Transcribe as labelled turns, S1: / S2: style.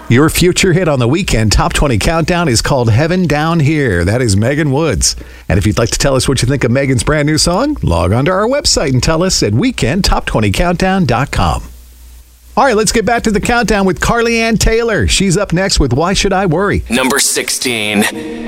S1: Your future hit on the weekend Top 20 Countdown is called Heaven Down Here. That is Megan Woods. And if you'd like to tell us what you think of Megan's brand new song, log on to our website and tell us at weekendtop20countdown.com. All right, let's get back to the countdown with Carly Ann Taylor. She's up next with Why Should I Worry?
S2: Number 16.